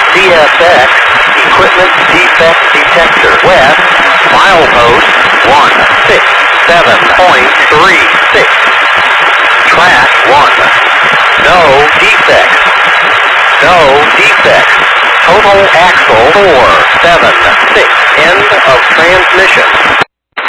CSX, equipment defect detector. West, milepost 167.36. Track 1. No defects. No defects. Total axle 476. End of transmission.